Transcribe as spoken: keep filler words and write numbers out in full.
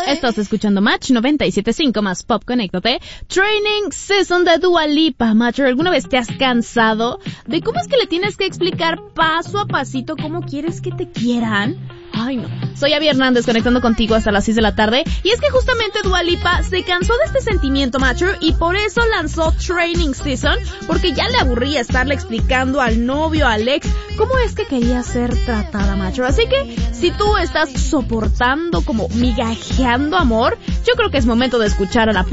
Estás escuchando Match noventa y siete punto cinco más Pop, conéctate. Training Season de Dua Lipa. Match, ¿alguna vez te has cansado de cómo es que le tienes que explicar paso a pasito cómo quieres que te quieran? Ay, no. Soy Abby Hernández, conectando contigo hasta las seis de la tarde. Y es que justamente Dua Lipa se cansó de este sentimiento, Matcher, y por eso lanzó Training Season, porque ya le aburría estarle explicando al novio, al ex, cómo es que quería ser tratada, Matcher. Así que, si tú estás soportando como migajeando amor, yo creo que es momento de escuchar a la